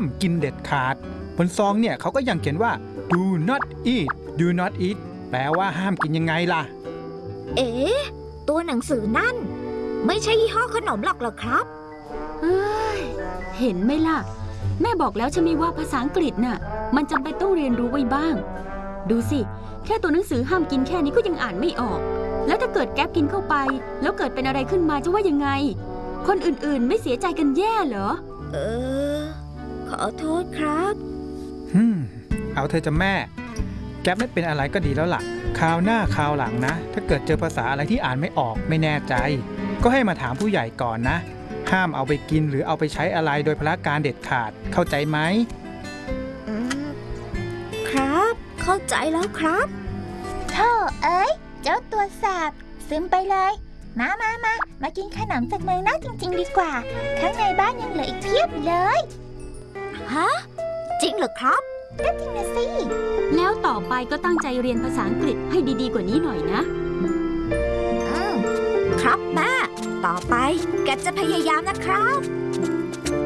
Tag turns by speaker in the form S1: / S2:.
S1: ามกินเด็ดขาดบนซองเนี่ยเขาก็ยังเขียนว่า do not eat do not eat แปลว่าห้ามกินยังไงล่ะ
S2: เอ๊ะตัวหนังสือนั่นไม่ใช่ยี่ห้อขนมหรอกเหรอครับ
S3: เห็นไหมล่ะแม่บอกแล้วใช่ไหมว่าภาษาอังกฤษน่ะมันจำเป็นต้องเรียนรู้ไว้บ้างดูสิแค่ตัวหนังสือห้ามกินแค่นี้ก็ยังอ่านไม่ออกแล้วถ้าเกิดแก๊ปกินเข้าไปแล้วเกิดเป็นอะไรขึ้นมาจะว่ายังไงคนอื่นๆไม่เสียใจกันแย่เหรอ
S2: ขอโทษครับ
S1: เอาเธอจะแม่แก๊ปไม่เป็นอะไรก็ดีแล้วล่ะคราวหน้าคราวหลังนะถ้าเกิดเจอภาษาอะไรที่อ่านไม่ออกไม่แน่ใจก็ให้มาถามผู้ใหญ่ก่อนนะห้ามเอาไปกินหรือเอาไปใช้อะไรโดยพละการเด็ดขาดเข้าใจไหม
S2: ครับเข้าใจแล้วครับ
S4: โธ่เอ้ยเจ้าตัวแสบซึมไปเลยมากินขนมจากเมืองนอกจริงๆดีกว่าข้างในบ้านยังเหลืออีกเพียบเลย
S2: ฮะจริงเหรอครับ
S4: ก็จริงนะสิ
S3: แล้วต่อไปก็ตั้งใจเรียนภาษาอังกฤษให้ดีๆกว่านี้หน่อยนะครับ
S2: แม่ต่อไปแกจะพยายามนะครับ